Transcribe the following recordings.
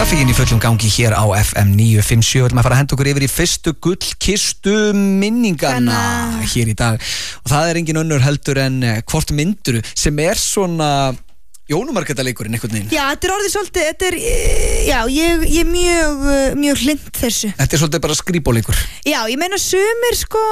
Traffíkin í fullum gangi hér á FM 957. Við ætlum að fara að henda okkur yfir í fyrstu gullkistu minningana hér í dag. Og það er engin önnur heldur en hvort mynduru sem er svona Jónumarketaleikurinn einhvern veginn. Já, þetta er orðið svolítið, ég er mjög hlynt þessu. Þetta er svolítið bara skrýbóleikur. Já, ég meina sumir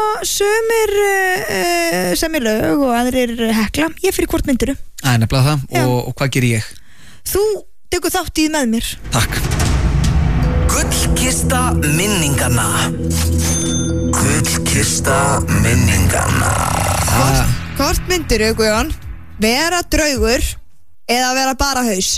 semir lög og aðrir hekla. Ég fyrir hvort mynduru. Það er nefnilega það og hvað ger ég? Þú tekur þátt í með mér. Takk. Gullkista minningana. Gullkista minningana. Hvort mynduru, Guðjón, vera draugur eða vera bara haus?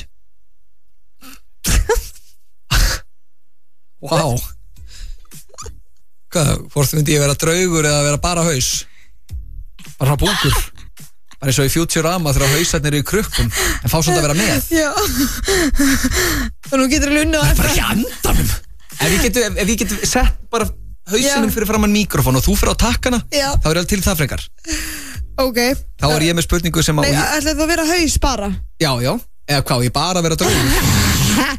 Vá. Hvað, hvort myndi ég vera draugur eða vera bara haus? Bara búkur. Bara eins og í Futurama þegar hausarnir eru í krukkum en fá svolítið að vera með. Já. Og nú getur þú lunnið á það. Bara ekki andanum. Ef ég get sett bara hausinum fyrir framan mikrofón og þú fyrir á takkana, þá er alveg til það frekar. Ok. Þá er ég með spurningu sem Nei, ætlaðu þú að vera haus bara? Já. Eða hvað, ég bara vera draugur?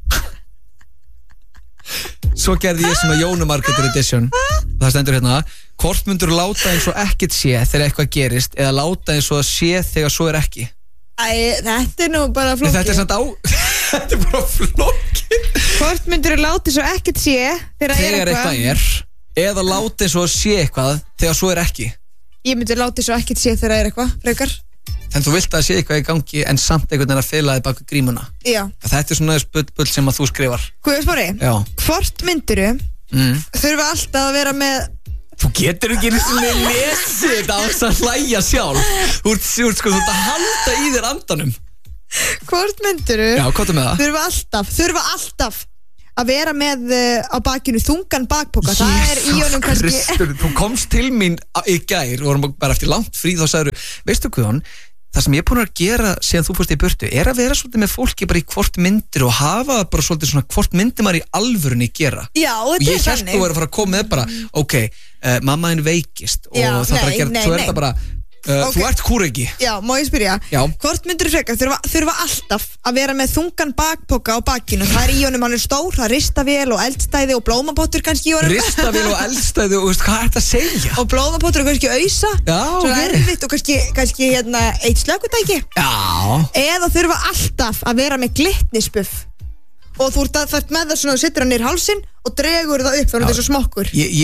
Svo gerði ég svona Jónumarketer edition. Það stendur hérna: hvort myndur láta eins og ekkert sé þegar eitthvað gerist eða láta eins og það sé þegar svo er ekki? Þetta er nú bara flókið. Þetta er samt þetta er bara flókið. Hvort myndur láta eins og ekkert sé þegar eitthvað er eða láta eins og það sé eitthvað þegar svo er ekki? Ég myndi láta eins og ekkert sé þegar eitthvað, frekar. En þú vilt að sé eitthvað í gangi en samt einhvern veginn að fela þig bak grímuna. Já. Þetta er svona bull sem að þú skrifar. Guðsmári, hvort mynduru þurfa alltaf að vera með... Þú getur ekki lesið þetta á þess að hlæja sjálf. Þú ert að halda í þér andanum. Hvort mynduru þurfa alltaf að vera með á bakinu þungan bakpoka. Það er í honum kannski... Kristur, þú komst til mín í gær og vorum bara eftir langt frí þá sagður, veistu Guðjón, það sem ég er búin að gera síðan þú fórst í burtu er að vera svolítið með fólki bara í hvort myndir og hafa bara svolítið svona hvort myndir maður í alvörunni gera. Já, og þetta er þannig. Og ég hélt þú verið að fara að koma með bara, ok, mamma þín veikist og það bara að gera, svo er þetta bara, þú ert kúregi. Já, má ég spyrja? Já. Hvort myndir frekar þurfa alltaf að vera með þungan bakpoka á bakinu? Það er í honum, hann er stór, það er ristavél og eldstæði og blómapottur kannski í honum. Ristavél og eldstæði og hvað er þetta að segja? Og blómapottur og kannski ausa. Já, svo erfitt og kannski eitt slökkutæki. Já. Eða þurfa alltaf að vera með glitnisbuff. Og þú ert með það svona og setur hann nýr hálsinn og dregur það upp þannig þessu smokkur.